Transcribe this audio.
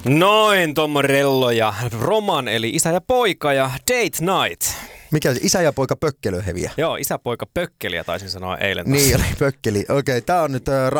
Noin, Tommarello ja Roman, eli isä ja poika ja date night. Mikä se isä ja poika pökkelöheviä? Joo, isä poika pökkeliä taisin sanoa eilen. Niin oli pökkeli. Okei, tää on nyt